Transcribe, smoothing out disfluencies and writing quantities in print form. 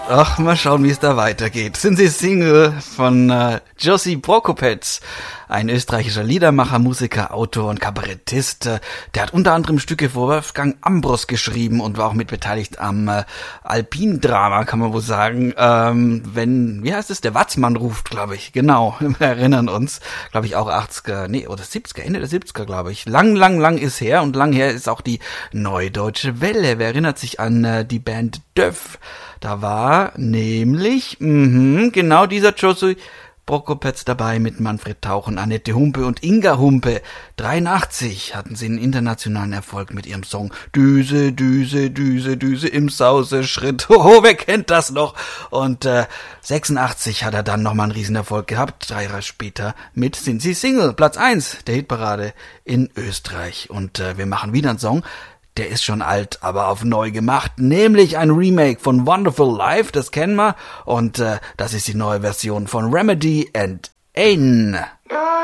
Ach, mal schauen, wie es da weitergeht. Sind Sie Single von Josie Prokopec, ein österreichischer Liedermacher, Musiker, Autor und Kabarettist. Der hat unter anderem Stücke für Wolfgang Ambros geschrieben und war auch mit beteiligt am Alpin-Drama, kann man wohl sagen. Wie heißt es? Der Watzmann ruft, glaube ich. Genau, wir erinnern uns. Glaube ich auch 80er, oder 70er, Ende der 70er, glaube ich. Lang ist her und lang her ist auch die Neue Deutsche Welle. Wer erinnert sich an die Band Döff? Da war nämlich, genau dieser Josie Prokopec dabei mit Manfred Tauchen, Annette Humpe und Inga Humpe. 83 hatten sie einen internationalen Erfolg mit ihrem Song Düse, Düse, Düse, Düse im Sauseschritt. Hoho, wer kennt das noch? Und 86 hat er dann nochmal einen Riesenerfolg gehabt, 3 Jahre später mit Sind Sie Single, Platz 1 der Hitparade in Österreich. Und wir machen wieder einen Song. Der ist schon alt, aber auf neu gemacht, nämlich ein Remake von Wonderful Life, das kennen wir, und das ist die neue Version von Remedy and Ain.